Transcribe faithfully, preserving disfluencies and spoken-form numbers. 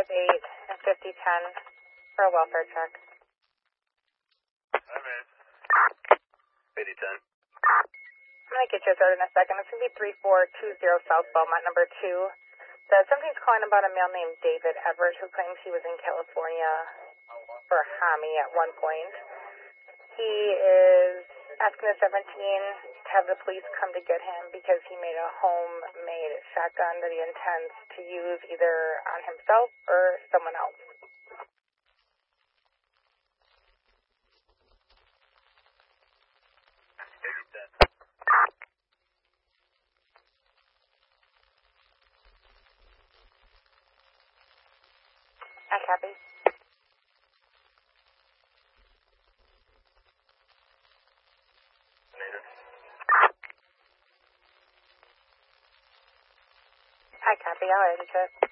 five eight and fifty ten for a welfare check. five eight. fifty ten. I'm going to get you started in a second. It's going to be three four two zero South Beaumont, number two. The, somebody's calling about a male named David Everett who claims he was in California for a homie at one point. He is asking the seventeen to have the police come to get him because he made a homemade shotgun that he intends to use either on himself or someone else. I copy. I copy. I'll edit it.